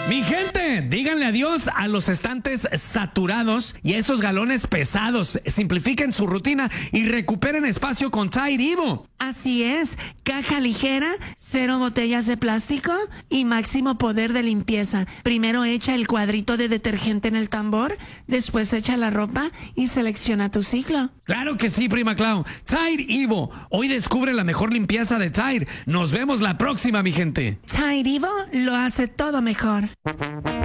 Mi gente, díganle adiós a los estantes saturados y a esos galones pesados. Simplifiquen su rutina y recuperen espacio con Tide Evo. Así es, caja ligera, 0 botellas de plástico y máximo poder de limpieza. Primero echa el cuadrito de detergente en el tambor, después echa la ropa y selecciona tu ciclo. Claro que sí, prima Clau. Tide Evo. Hoy descubre la mejor limpieza de Tide. Nos vemos la próxima, mi gente. Tide Evo lo hace todo mejor.